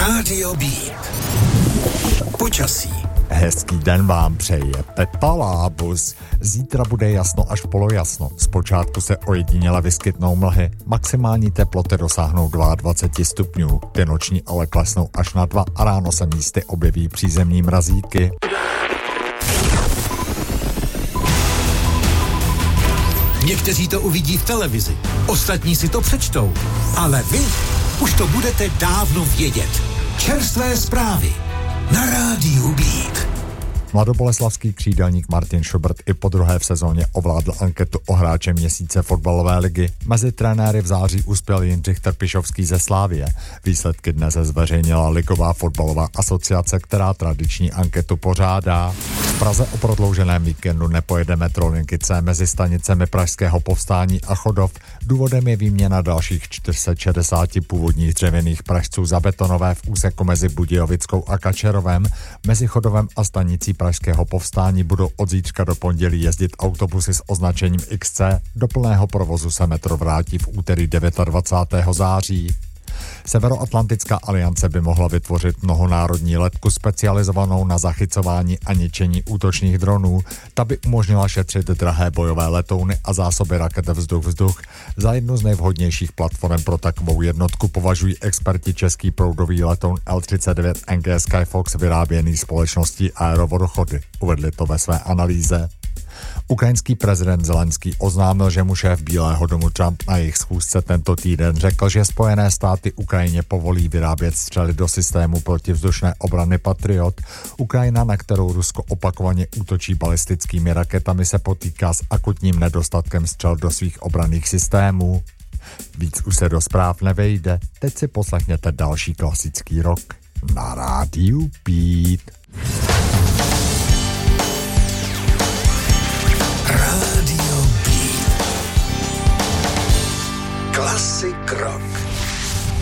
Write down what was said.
Rádio Beat. Počasí. Hezký den vám přeje Pepa Lábus. Zítra bude jasno až polojasno. Zpočátku se ojediněle vyskytnou mlhy. Maximální teploty dosáhnou 22 stupňů. Ty noční ale klesnou až na 2 a ráno se místy objeví přízemní mrazíky. Někteří to uvidí v televizi, ostatní si to přečtou. Ale vy už to budete dávno vědět. Čerstvé zprávy na Rádiu Beat. Mladoboleslavský křídelník Martin Šobrt i po druhé v sezóně ovládl anketu o hráče měsíce fotbalové ligy. Mezi trenéry v září uspěl Jindřich Trpišovský ze Slávie. Výsledky dnes zveřejnila Ligová fotbalová asociace, která tradiční anketu pořádá. V Praze o prodlouženém víkendu nepojede metrolinky C mezi stanicemi Pražského Povstání a Chodov. Důvodem je výměna dalších 460 původních dřevěných pražců za betonové v úseku mezi Budějovickou a Kačerovem. Mezi Chodovem a stanicí Pražského Povstání budou od zítřka do pondělí jezdit autobusy s označením XC. Do plného provozu se metro vrátí v úterý 29. září. Severoatlantická aliance by mohla vytvořit mnohonárodní letku specializovanou na zachycování a ničení útočných dronů. Ta by umožnila šetřit drahé bojové letouny a zásoby raket vzduch-vzduch. Za jednu z nejvhodnějších platform pro takovou jednotku považují experti český proudový letoun L-39 NG Skyfox vyráběný společností Aerovodochody. Uvedli to ve své analýze. Ukrajinský prezident Zelenský oznámil, že mu šéf Bílého domu Trump na jejich schůzce tento týden řekl, že Spojené státy Ukrajině povolí vyrábět střely do systému protivzdušné obrany Patriot. Ukrajina, na kterou Rusko opakovaně útočí balistickými raketami, se potýká s akutním nedostatkem střel do svých obranných systémů. Víc už se do zpráv nevejde, teď si poslechněte další klasický rock na Rádiu Beat.